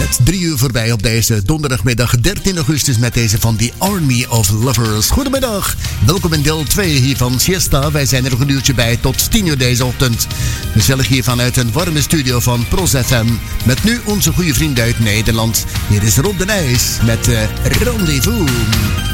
Het 3 uur voorbij op deze donderdagmiddag 13 augustus met deze van The Army of Lovers. Goedemiddag, welkom in deel 2 hier van Siesta. Wij zijn er nog een uurtje bij tot 10 uur deze ochtend. Gezellig hier vanuit een warme studio van Pros FM. Met nu onze goede vriend uit Nederland. Hier is Rob de Nijs met Rendezvous.